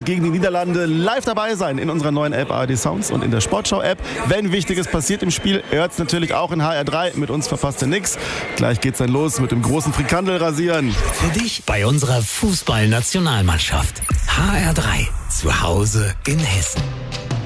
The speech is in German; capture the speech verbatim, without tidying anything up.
gegen die Niederlande live dabei sein in unserer neuen App A R D Sounds und in der Sportschau-App. Wenn Wichtiges passiert im Spiel, hört es natürlich auch in H R drei. Mit uns verpasst ihr nix. Gleich geht's dann los mit dem großen Frikandelrasieren. Für dich bei unserer Fußballnationalmannschaft. H R drei. Zu Hause in Hessen.